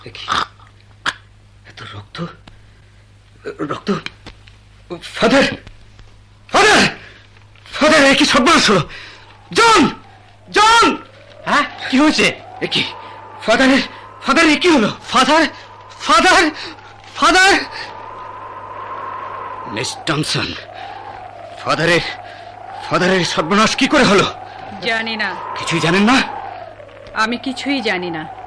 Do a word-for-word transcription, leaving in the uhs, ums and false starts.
এত রক্ত, রক্ত! ফাদার, ফাদার, ফাদার, কি সর্বনাশ হলো! জন, জন! হ্যাঁ, কি হয়েছে? কি ফাদারের, ফাদারের কি হলো? Father, father, father! Miss Thomson, ফাদারের, ফাদারের সর্বনাশ কি করে হলো? জানি না। কিছুই জানেন না? আমি কিছুই জানি না।